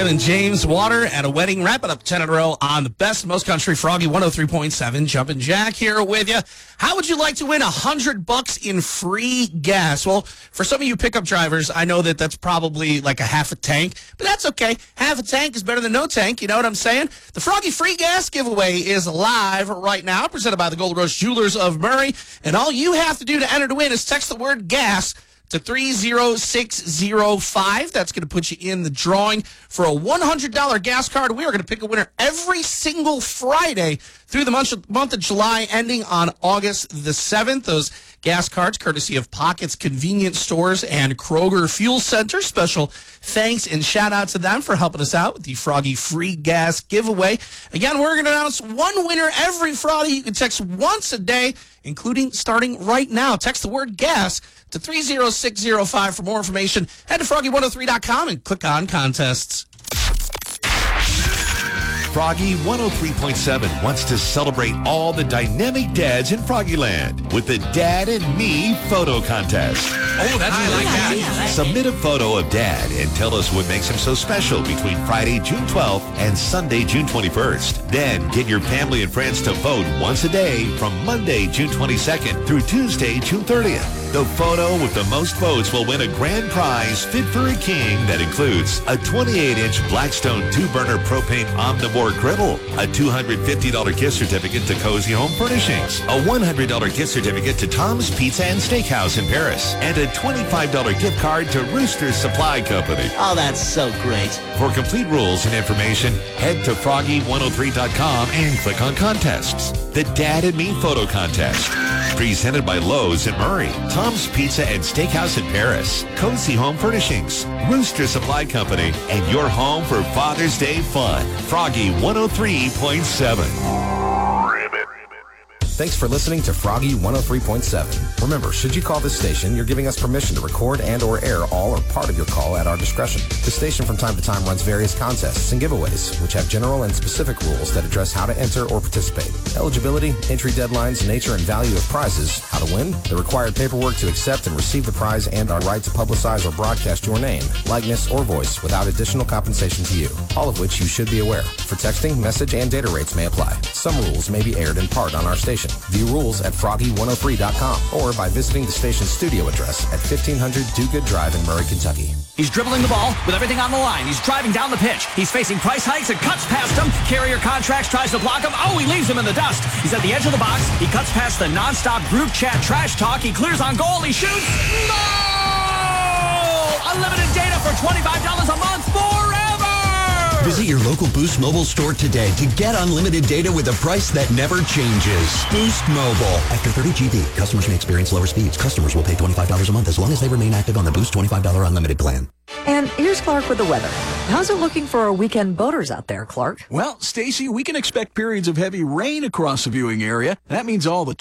Waylon James, Water at a Wedding, wrapping up 10 in a row on the best, most country, Froggy 103.7. Jumpin' Jack here with you. How would you like to win $100 in free gas? Well, for some of you pickup drivers, I know that that's probably like a half a tank, but that's okay. Half a tank is better than no tank. You know what I'm saying? The Froggy free gas giveaway is live right now, presented by the Gold Rush Jewelers of Murray. And all you have to do to enter to win is text the word gas to 30605. That's going to put you in the drawing for a $100 gas card. We are going to pick a winner every single Friday through the month of July, ending on August the 7th. Those gas cards, courtesy of Pockets Convenience Stores and Kroger Fuel Center. Special thanks and shout out to them for helping us out with the Froggy free gas giveaway. Again, we're going to announce one winner every Friday. You can text once a day, including starting right now. Text the word gas to 30605 for more information. Head to froggy103.com and click on contests. Froggy 103.7 wants to celebrate all the dynamic dads in Froggyland with the Dad and Me photo contest. Oh, that's I like that. Submit a photo of Dad and tell us what makes him so special between Friday, June 12th and Sunday, June 21st. Then get your family and friends to vote once a day from Monday, June 22nd through Tuesday, June 30th. The photo with the most votes will win a grand prize fit for a king that includes a 28-inch Blackstone 2-burner propane omnivore griddle, a $250 gift certificate to Cozy Home Furnishings, a $100 gift certificate to Tom's Pizza and Steakhouse in Paris, and a $25 gift card to Rooster's Supply Company. Oh, that's so great. For complete rules and information, head to froggy103.com and click on contests. The Dad and Me Photo Contest. Presented by Lowe's in Murray, Tom's Pizza and Steakhouse in Paris, Cozy Home Furnishings, Rooster Supply Company, and your home for Father's Day fun. Froggy 103.7. Thanks for listening to Froggy 103.7. Remember, should you call this station, you're giving us permission to record and or air all or part of your call at our discretion. The station from time to time runs various contests and giveaways, which have general and specific rules that address how to enter or participate. Eligibility, entry deadlines, nature and value of prizes, how to win, the required paperwork to accept and receive the prize, and our right to publicize or broadcast your name, likeness, or voice without additional compensation to you, all of which you should be aware. For texting, message, and data rates may apply. Some rules may be aired in part on our station. View rules at froggy103.com or by visiting the station's studio address at 1500 Do Good Drive in Murray, Kentucky. He's dribbling the ball with everything on the line. He's driving down the pitch. He's facing price hikes and cuts past him. Carrier Contracts tries to block him. Oh, he leaves him in the dust. He's at the edge of the box. He cuts past the nonstop group chat trash talk. He clears on goal. He shoots. No! Unlimited data for $25 a month forever! Visit your local Boost Mobile store today to get unlimited data with a price that never changes. Boost Mobile. After 30 GB, customers may experience lower speeds. Customers will pay $25 a month as long as they remain active on the Boost $25 unlimited plan. And here's Clark with the weather. How's it looking for our weekend boaters out there, Clark? Well, Stacy, we can expect periods of heavy rain across the viewing area. That means all the